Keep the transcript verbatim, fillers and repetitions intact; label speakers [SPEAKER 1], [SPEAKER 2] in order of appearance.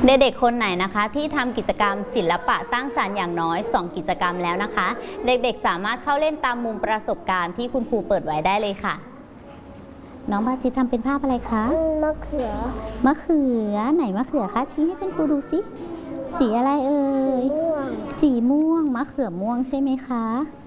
[SPEAKER 1] เด็กๆคนไหนนะคะที่ทำกิจกรรมศิลปะสร้างสรรค์อย่างน้อยสองกิจกรรมแล้วนะคะเด็กๆสามารถเข้าเล่นตามมุมประสบการณ์ที่คุณครูเปิดไว้ได้เลยค่ะน้องบาซิทำเป็นภาพอะไรคะ
[SPEAKER 2] มะเขือ
[SPEAKER 1] มะเขือไหนมะเขือคะชี้ให้คุณครูดูสิสีอะไรเอ่ยสีม่วงมะเขือม่วงใช่ไหมคะ